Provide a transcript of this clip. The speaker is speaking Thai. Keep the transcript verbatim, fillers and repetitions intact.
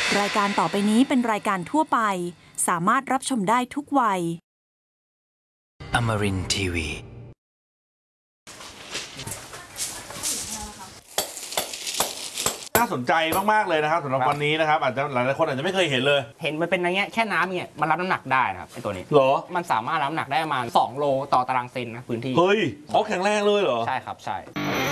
รายการต่อไปนี้เป็นรายการทั่วไปสามารถรับชมได้ทุกวัย Amarin ที วีน่าสนใจมากๆเลยนะครับสำหรับวันนี้นะครับอาจจะหลายๆคนอาจจะไม่เคยเห็นเลยเห็นมันเป็นอย่างเงี้ยแค่น้ำเนี่ยมันรับน้ำหนักได้นะครับไอตัวนี้เหรอมันสามารถรับน้ำหนักได้ประมาณสองโลต่อตารางเซนนะพื้นที่เฮ้ยเขาแข็งแรงเลยเหรอใช่ครับใช่